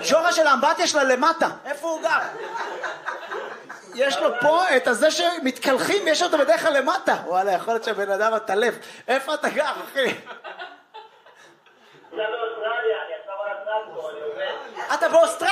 השורש של האמבטיה שלה למטה. איפה הוא גר? יש לו פה את הזה שמתקלחים, יש אותו בדרך כלל למטה. וואלה, יכול להיות שהבן אדם הטלף. איפה אתה גר, אחי? אתה באוסטרליה, אני עכשיו על הטרקטור, אני עובד. אתה באוסטרליה?